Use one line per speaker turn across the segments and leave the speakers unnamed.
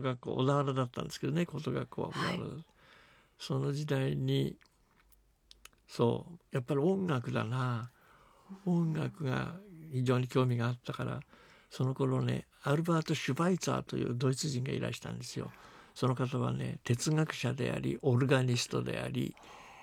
学校小田原だったんですけどね、高等学校は小田原、その時代にやっぱり音楽だな、音楽が非常に興味があったから、その頃ねアルバート・シュバイツァーというドイツ人がいらしたんですよ。その方はね哲学者でありオルガニストであり、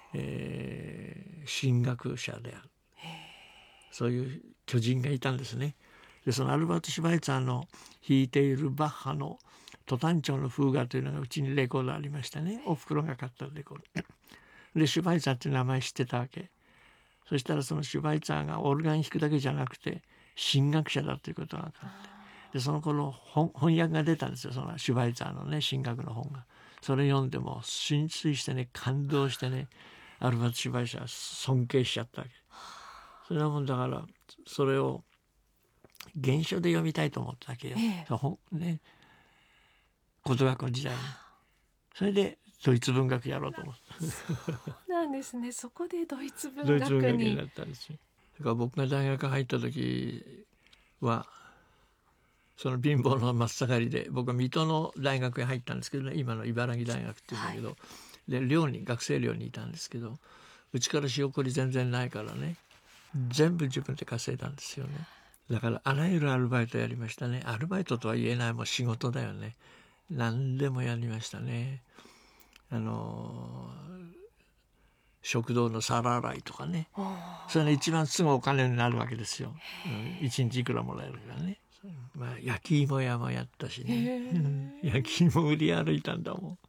神学者である、そういう巨人がいたんですね。でそのアルバート・シュバイツァーの弾いているバッハのト短調の風雅というのがうちにレコードありましたね。おふくろが買ったレコードでシュバイツァーっていう名前知ってたわけ。そしたらそのシュバイツァーがオルガン弾くだけじゃなくて神学者だということが分かって、でその頃翻訳が出たんですよ、そのシュバイツァーのね神学の本が。それ読んでも浸水してね、感動してね、アルバート・シュバイツァー尊敬しちゃったわけ。それはもんだから、それを原書で読みたいと思ったわけよ、ね、高等学校時代に。それでドイツ文学やろうと思った。
そうなんですね。そこでドイツ文
ドイツ文
学に
学になったんですよ。だから僕が大学入った時はその貧乏の真っ盛りで、僕は水戸の大学に入ったんですけどね、今の茨城大学っていうんだけど、で学生寮にいたんですけど、うちから仕送り全然ないからね、全部自分で稼いだんですよね。だからあらゆるアルバイトやりましたね。アルバイトとは言えない、もう仕事だよね。何でもやりましたね。食堂の皿洗いとかね、それが一番すぐお金になるわけですよ、一日いくらもらえるからね。まあ、焼き芋屋もやったしね、焼き芋売り歩いたんだも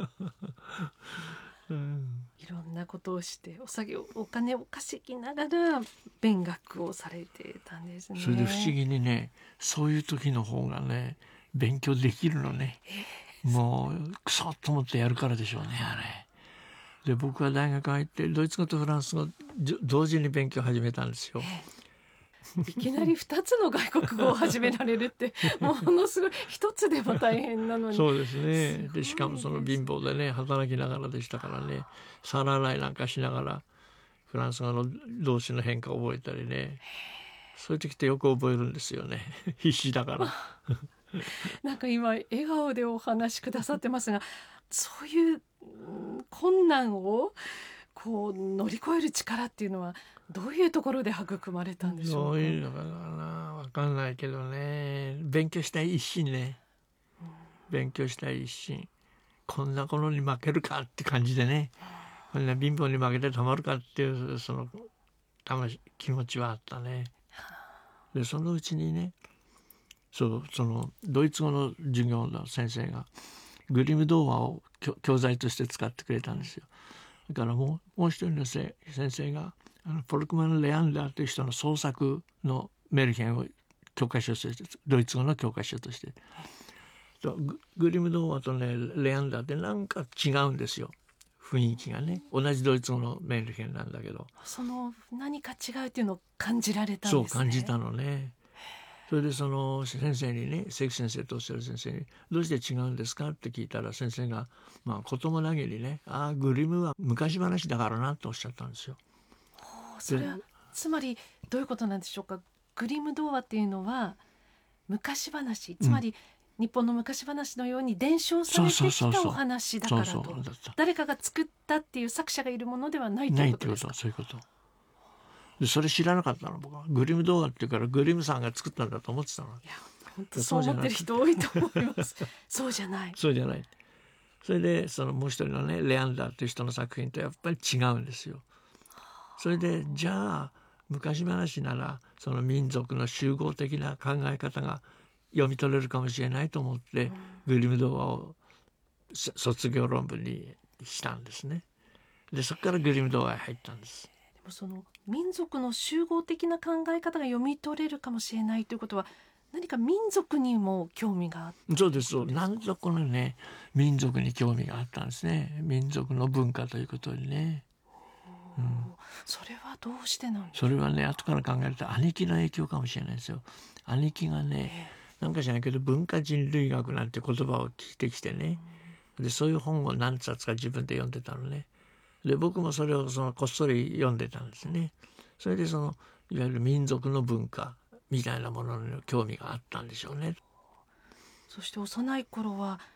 ん、
いろんなことをしてお金を稼ぎながら勉学をされてたんですね。
それで不思議にね、そういう時の方がね勉強できるのね、もうクソと思ってやるからでしょうね、あれで。僕は大学入ってドイツ語とフランス語同時に勉強始めたんですよ。
いきなり2つの外国語を始められるってものすごい、一つでも大変なのに。
そうですね。でしかもその貧乏でね働きながらでしたからね、皿洗いなんかしながらフランス語の動詞の変化を覚えたりね、そういう時ってよく覚えるんですよね必死だから
なんか今笑顔でお話しくださってますが、そういう困難をこう乗り越える力っていうのはどういうところで育まれたんでしょうか。
どういうのかな、分かんないけどね、勉強したい一心ね、勉強したい一心、こんなものに負けるかって感じでね、こんな貧乏に負けてたまるかっていうその気持ちはあったね。でそのうちにね、そのドイツ語の授業の先生がグリム童話を教材として使ってくれたんですよ。だからもう一人の先生がポルクマン・レアンダーという人の創作のメルヘンを教科書としてドイツ語の教科書としてグリム童話とねレアンダーってなんか違うんですよ、雰囲気がね。同じドイツ語のメルヘンなんだけど、
その何か違うっていうのを感じられたん
そう
ですね。
感じたのね。それでその先生にね、関先生とおっしゃる先生にどうして違うんですかって聞いたら、先生がこともなげにね、グリムは昔話だからなとおっしゃったんですよ。
それはつまりどういうことなんでしょうか。グリム童話っていうのは昔話、つまり日本の昔話のように伝承されてきたお話だからと、誰かが作ったっていう作者がいるものではないということですか。
そういうことで、それ知らなかったの僕は。グリム童話っていうからグリムさんが作ったんだと思ってたの。
いや本当そう思ってる人多いと思いますそうじゃない。
そうじゃない。それでそのもう一人のねレアンダーという人の作品とやっぱり違うんですよ。それでじゃあ昔話ならその民族の集合的な考え方が読み取れるかもしれないと思って、グリム童話を卒業論文にしたんですね。でそこからグリム童話に入ったんです。
でもその民族の集合的な考え方が読み取れるかもしれないということは、何か民族にも興味があった。
そうです。なんとこのね民族に興味があったんですね。民族の文化ということにね。
それはどうしてなんですか。
それはね後から考えると兄貴の影響かもしれないですよ。兄貴がね、なんか知らないけど文化人類学なんて言葉を聞いてきてね、でそういう本を何冊か自分で読んでたのね。で僕もそれをこっそり読んでたんですね。それでいわゆる民族の文化みたいなものに興味があったんでしょうね。
そして幼い頃は